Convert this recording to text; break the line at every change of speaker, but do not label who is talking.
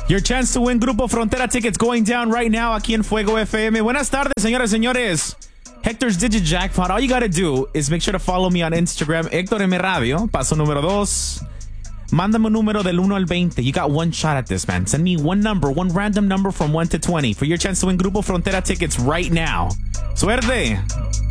Your chance to win Grupo Frontera tickets going down right now aquí en Fuego FM. Buenas tardes, señoras y señores. Hector's Digit Jackpot. All you got to do is make sure to follow me on Instagram, Hector M Radio. Paso número 2. Mándame un número del 1 al 20. You got one shot at this, man. Send me one number, one random number from 1 to 20 for your chance to win Grupo Frontera tickets right now. Suerte.